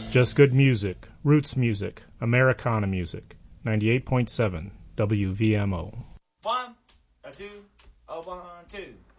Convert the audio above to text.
Just good music, roots music, Americana music. 98.7 WVMO. 1, 2, 1, 2.